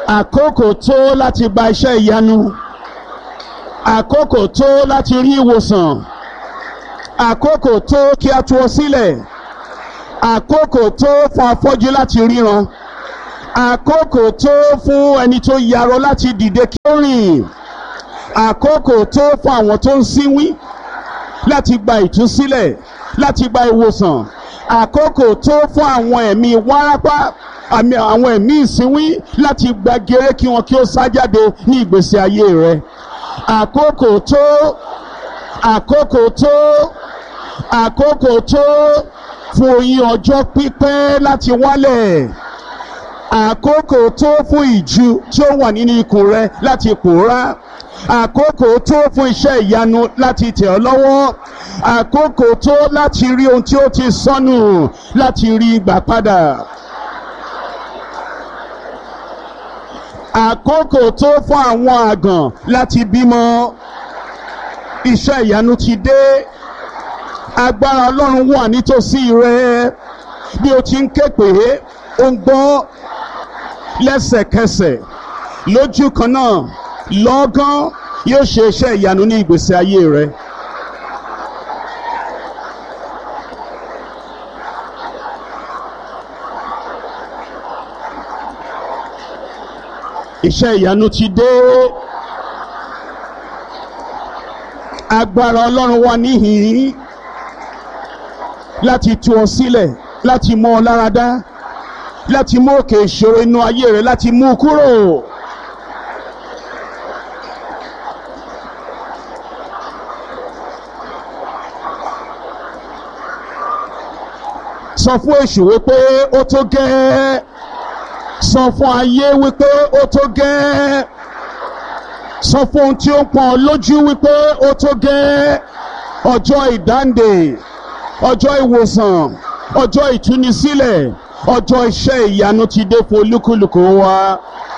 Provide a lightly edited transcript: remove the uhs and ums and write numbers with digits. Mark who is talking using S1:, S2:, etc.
S1: àkókò tó láti gba iṣẹ́ ìyanu, àkókò tó láti rí ìwòsàn, àkókò tó kí a tú ọ sílẹ̀, àkókò tó fún afọ́jú láti ríran, àkókò tó fún ẹni tó yarọ láti dìde kí ó rìn, àkókò tó fún àwọn tó ń sínwín láti gba ìtúsílẹ̀, láti gba ìwòsàn, àkókò tó fún àwọn ẹ̀mí wárápá, àwọn ẹ̀mí ìsínwín láti gba gèrè kí wọn kí ó sá jáde ní ìgbésí ayé rẹ. Àkókò tó, àkókò tó, àkókò tó fún oyin ọjọ́ pípẹ́ láti wálẹ̀, àkókò tó fún ìju tí ó wà nínú ikùn rẹ láti pòórá, àkókò tó fún iṣẹ́ ìyanu láti tẹ̀ ọ́ lọ́wọ́, àkókò tó láti rí ohun tí ó ti sọnù láti rí gbà padà, àkókò tó fún àwọn àgàn láti bímọ. Iṣẹ́ ìyanu ti dé, agbára Ọlọ́run wà nítòsí rẹ. Bí o ti ń ké pè é, ó ń gbọ́ lẹ́sẹ̀kẹsẹ̀, lójú kan náà, lọ́gán yóò ṣe iṣẹ́ ìyanu ní ìgbésí ayé rẹ. Iṣẹ́ ìyanu ti dé, agbára Ọlọ́run wà níhìn-ín láti tú ọ sílẹ̀, láti mú ọ lára dá, láti mú òkè ìṣòro inú ayé rẹ, láti mú u kúrò. Sọ fún èṣù wípé ó tó gẹ́ẹ́, sọ fún ayé wípé ó tó gẹ́ẹ́, sọ fún ohun tí ó ń pọ́n ọ lójú wípé ó tó gẹ́ẹ́. Ọjọ́ ìdáǹdè, ọjọ́ ìwòsàn, ọjọ́ ìtúnisílẹ̀, ọjọ́ iṣẹ́ ìyanu ti dé fún olúkúlùkù wa.